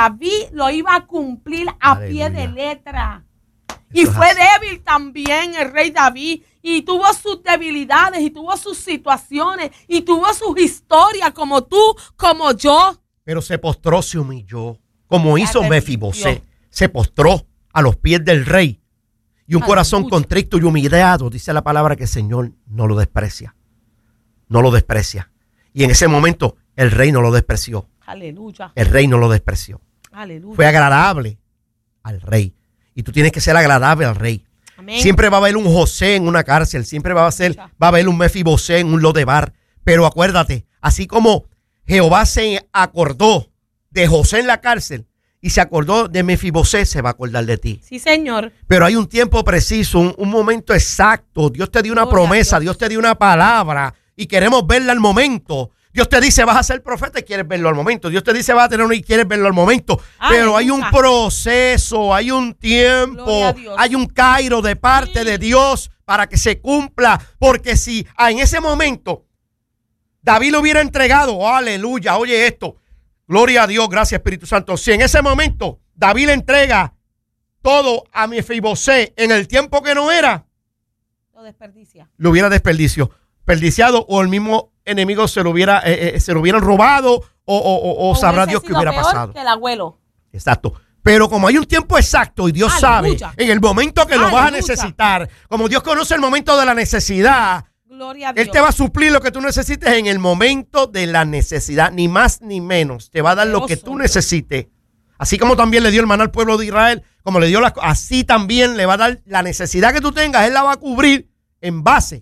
David lo iba a cumplir a pie de letra. Y fue débil también el rey David. Y tuvo sus debilidades, y tuvo sus situaciones, y tuvo sus historias, como tú, como yo. Pero se postró, se humilló, como hizo Mefibosé. Se postró a los pies del rey. Y un corazón contrito y humillado, dice la palabra, que el Señor no lo desprecia. No lo desprecia. Y en ese momento el rey no lo despreció. Aleluya. El rey no lo despreció. Aleluya. Fue agradable al rey. Y tú tienes que ser agradable al rey. Amén. Siempre va a haber un José en una cárcel. Siempre va a haber un Mefibosé en un Lodebar. Pero acuérdate, así como Jehová se acordó de José en la cárcel y se acordó de Mefibosé, se va a acordar de ti. Sí, Señor. Pero hay un tiempo preciso, un momento exacto. Dios te dio una promesa, Dios te dio una palabra y queremos verla al momento. Dios te dice, vas a ser profeta y quieres verlo al momento. Dios te dice, vas a tener uno y quieres verlo al momento. Pero hay un proceso, hay un tiempo, hay un cairo de parte de Dios para que se cumpla. Porque si en ese momento David lo hubiera entregado, aleluya, oye esto, gloria a Dios, gracias Espíritu Santo. Si en ese momento David le entrega todo a Mefibosé en el tiempo que no era, lo desperdicia. Lo hubiera desperdiciado o el mismo enemigo se lo hubieran robado o sabrá Dios qué hubiera pasado. Que el abuelo. Exacto. Pero como hay un tiempo exacto y Dios sabe en el momento que lo vas a necesitar, como Dios conoce el momento de la necesidad, gloria a Dios. Él te va a suplir lo que tú necesites en el momento de la necesidad, ni más ni menos. Te va a dar lo que tú necesites. Así como también le dio el maná al pueblo de Israel, como le dio así también le va a dar la necesidad que tú tengas. Él la va a cubrir en base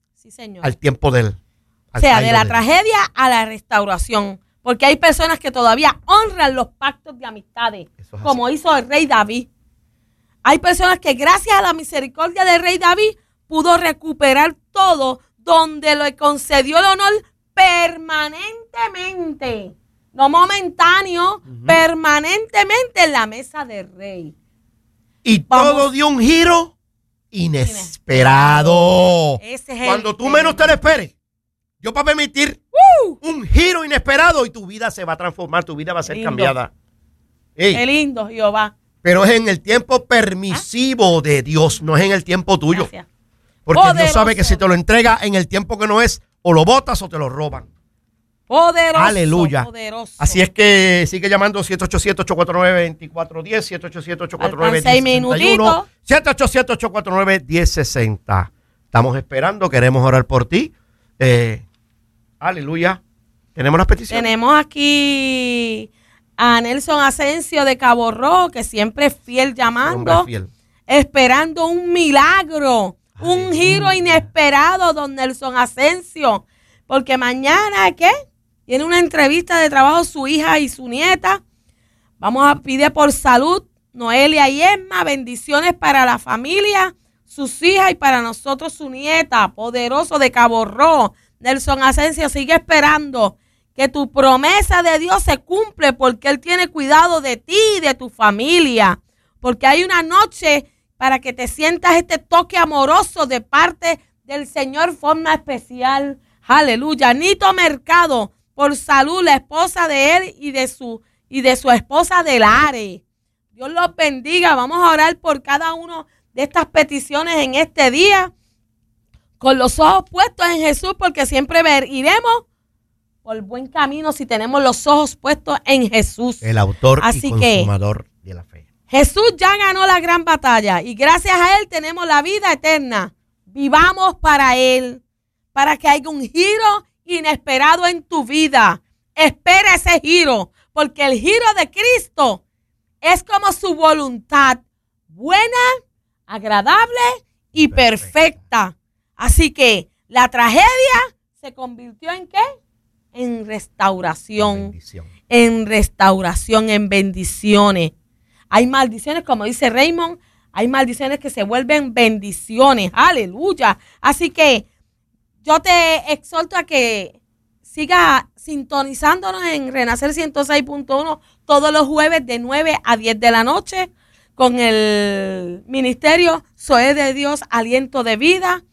al tiempo de él. O sea, de la tragedia a la restauración. Porque hay personas que todavía honran los pactos de amistades, como hizo el rey David. Hay personas que gracias a la misericordia del rey David pudo recuperar todo, donde le concedió el honor permanentemente, no momentáneo, permanentemente en la mesa del rey. Y todo dio un giro inesperado. Cuando tú menos te lo esperes, Dios va a permitir un giro inesperado y tu vida se va a transformar, tu vida va a ser cambiada. Qué lindo, Jehová. Pero es en el tiempo permisivo de Dios, no es en el tiempo tuyo. Gracias. Porque Dios sabe que si te lo entrega en el tiempo que no es, o lo botas o te lo roban. Poderoso. Aleluya. Poderoso. Así es que sigue llamando 787-849-2410, 787-849-1061, 787-849-1060. Estamos esperando, queremos orar por ti. Aleluya. ¿Tenemos las peticiones? Tenemos aquí a Nelson Asensio de Cabo Rojo, que siempre es fiel llamando, esperando un milagro, un giro inesperado, don Nelson Asensio, porque mañana, ¿qué? Tiene una entrevista de trabajo su hija y su nieta. Vamos a pedir por salud, Noelia y Emma, bendiciones para la familia, sus hijas y para nosotros su nieta, poderoso de Cabo Rojo. Nelson Asensio, sigue esperando que tu promesa de Dios se cumple, porque Él tiene cuidado de ti y de tu familia, porque hay una noche para que te sientas este toque amoroso de parte del Señor, forma especial. Aleluya. Nito Mercado, por salud, la esposa de él y de su esposa Delare. Dios los bendiga. Vamos a orar por cada uno de estas peticiones en este día, con los ojos puestos en Jesús, porque siempre iremos por buen camino si tenemos los ojos puestos en Jesús. El autor y consumador de la fe. Jesús ya ganó la gran batalla y gracias a Él tenemos la vida eterna. Vivamos para Él, para que haya un giro inesperado en tu vida. Espera ese giro, porque el giro de Cristo es como su voluntad, buena, agradable y perfecta. Así que la tragedia se convirtió ¿en qué? En restauración. En restauración, en bendiciones. Hay maldiciones, como dice Raymond, hay maldiciones que se vuelven bendiciones. Aleluya. Así que yo te exhorto a que sigas sintonizándonos en Renacer 106.1 todos los jueves de 9 a 10 de la noche con el ministerio Zoe de Dios, Aliento de Vida.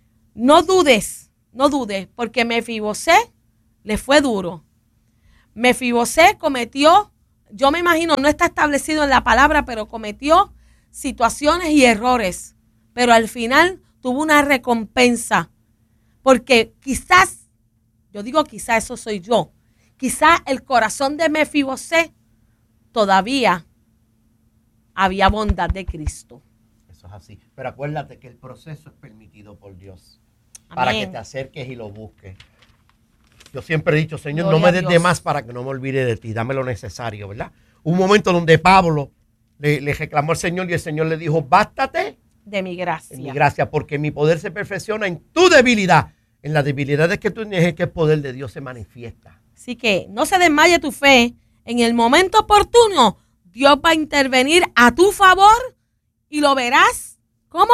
No dudes, porque Mefibosé le fue duro. Mefibosé cometió yo me imagino, no está establecido en la palabra, pero cometió situaciones y errores. Pero al final tuvo una recompensa. Porque quizás, yo digo quizás, eso soy yo, quizás el corazón de Mefibosé todavía había bondad de Cristo. Eso es así. Pero acuérdate que el proceso es permitido por Dios. Amén. Para que te acerques y lo busques. Yo siempre he dicho, Señor, gloria, no me des de más para que no me olvide de ti. Dame lo necesario, ¿verdad? Un momento donde Pablo le reclamó al Señor y el Señor le dijo, bástate de mi gracia. De mi gracia, porque mi poder se perfecciona en tu debilidad. En las debilidades que tú tienes es que el poder de Dios se manifiesta. Así que no se desmaye tu fe. En el momento oportuno, Dios va a intervenir a tu favor y lo verás. ¿Cómo?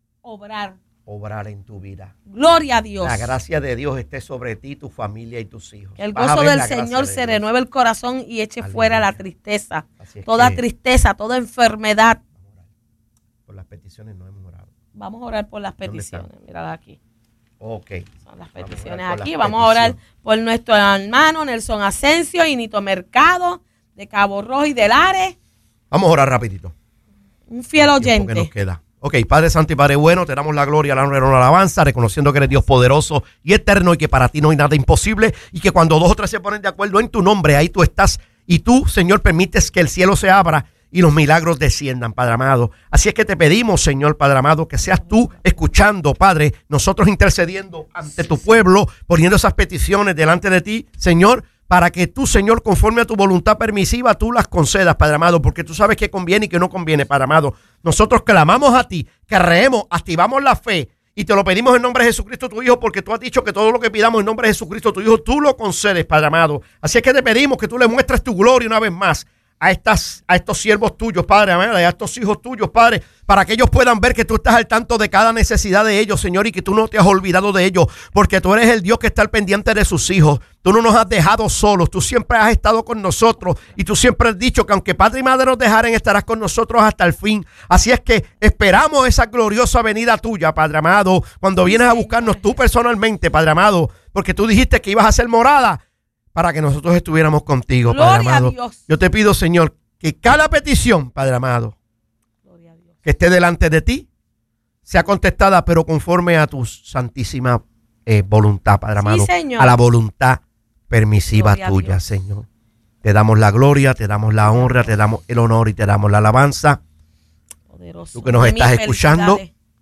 Obrar en tu vida. Gloria a Dios. La gracia de Dios esté sobre ti, tu familia y tus hijos. Que el gozo del Señor se renueve el corazón y eche fuera la tristeza. Toda tristeza, toda enfermedad. Por las peticiones no hemos orado. Vamos a orar por las peticiones. Mírala aquí. Ok. Son las peticiones aquí. Vamos a orar por nuestro hermano Nelson Asensio y Nito Mercado de Cabo Rojo y de Lares. Vamos a orar rapidito. Un fiel oyente. Que nos queda. Ok, Padre Santo y Padre Bueno, te damos la gloria, la honra y la alabanza, reconociendo que eres Dios poderoso y eterno y que para ti no hay nada imposible y que cuando dos o tres se ponen de acuerdo en tu nombre, ahí tú estás y tú, Señor, permites que el cielo se abra y los milagros desciendan, Padre amado. Así es que te pedimos, Señor, Padre amado, que seas tú escuchando, Padre, nosotros intercediendo ante tu pueblo, poniendo esas peticiones delante de ti, Señor, para que tú, Señor, conforme a tu voluntad permisiva, tú las concedas, Padre amado, porque tú sabes qué conviene y qué no conviene, Padre amado. Nosotros clamamos a ti, creemos, activamos la fe y te lo pedimos en nombre de Jesucristo, tu Hijo, porque tú has dicho que todo lo que pidamos en nombre de Jesucristo, tu Hijo, tú lo concedes, Padre amado. Así es que te pedimos que tú le muestres tu gloria una vez más a estos siervos tuyos, Padre, a estos hijos tuyos, Padre, para que ellos puedan ver que tú estás al tanto de cada necesidad de ellos, Señor, y que tú no te has olvidado de ellos, porque tú eres el Dios que está al pendiente de sus hijos. Tú no nos has dejado solos, tú siempre has estado con nosotros y tú siempre has dicho que aunque padre y madre nos dejaren, estarás con nosotros hasta el fin. Así es que esperamos esa gloriosa venida tuya, Padre amado, cuando vienes a buscarnos tú personalmente, Padre amado, porque tú dijiste que ibas a hacer morada para que nosotros estuviéramos contigo, Padre amado. Yo te pido, Señor, que cada petición, Padre amado, que esté delante de ti, sea contestada, pero conforme a tu santísima voluntad, Padre amado, a la voluntad permisiva tuya, Señor. Te damos la gloria, te damos la honra, te damos el honor y te damos la alabanza. Poderoso. Tú que nos estás escuchando,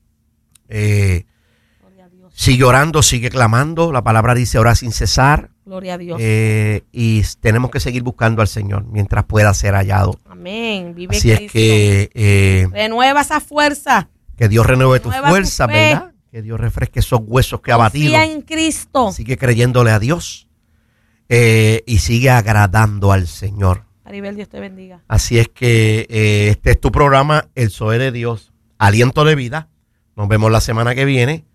sigue orando, sigue clamando. La palabra dice orar sin cesar. Gloria a Dios. Y tenemos que seguir buscando al Señor mientras pueda ser hallado. Amén. Vive Así Cristo. Es que renueva esa fuerza. Que Dios renueve tu fuerza, ¿verdad? Que Dios refresque esos huesos que ha batido. Confía en Cristo. Sigue creyéndole a Dios y sigue agradando al Señor. Maribel, Dios te bendiga. Así es que este es tu programa, El Zoe de Dios, Aliento de Vida. Nos vemos la semana que viene.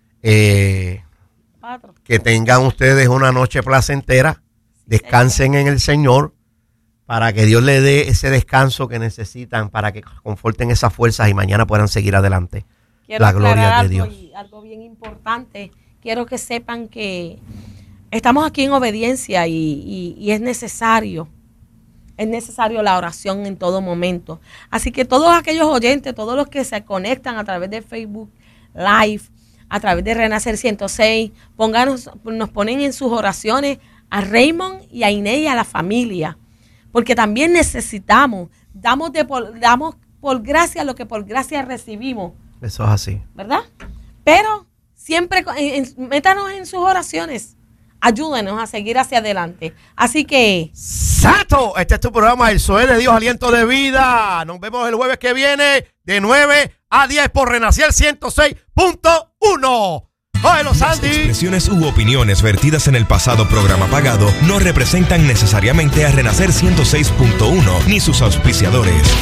Que tengan ustedes una noche placentera, descansen en el Señor, para que Dios les dé ese descanso que necesitan, para que conforten esas fuerzas y mañana puedan seguir adelante. Quiero la gloria de Dios. Algo bien importante, quiero que sepan que estamos aquí en obediencia y es necesario la oración en todo momento. Así que todos aquellos oyentes, todos los que se conectan a través de Facebook Live, a través de Renacer 106, nos ponen en sus oraciones a Raymond y a Inés y a la familia, porque también necesitamos, damos por gracia lo que por gracia recibimos. Eso es así. ¿Verdad? Pero siempre métanos en sus oraciones, ayúdenos a seguir hacia adelante. Así que... ¡Sato! Este es tu programa, El Zoe de Dios, Aliento de Vida. Nos vemos el jueves que viene de 9 a 10 por Renacer 106.1. ¡Cógelo, Sandy! Las expresiones u opiniones vertidas en el pasado programa pagado no representan necesariamente a Renacer 106.1 ni sus auspiciadores.